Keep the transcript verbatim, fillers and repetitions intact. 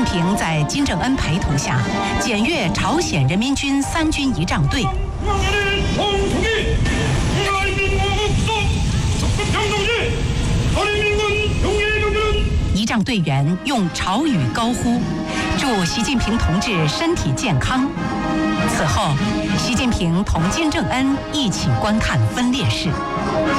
平在金正恩陪同下检阅朝鲜人民军三军仪仗队。仪仗队员用朝语高呼，祝习近平同志身体健康。此后，习近平同金正恩一起观看分列式。